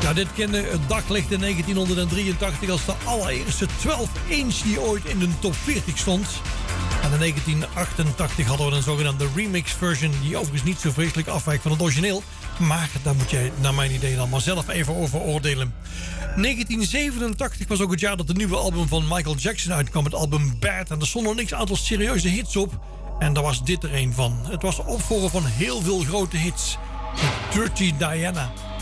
Ja, dit kende het daglicht in 1983 als de allereerste 12-inch die ooit in de top 40 stond. En in 1988 hadden we een zogenaamde remix version die overigens niet zo vreselijk afwijkt van het origineel. Maar daar moet jij naar mijn idee dan maar zelf even over oordelen. 1987 was ook het jaar dat de nieuwe album van Michael Jackson uitkwam. Het album Bad. En er stonden een x-aantal serieuze hits op. En daar was dit er een van. Het was de opvolger van heel veel grote hits. Dirty Diana.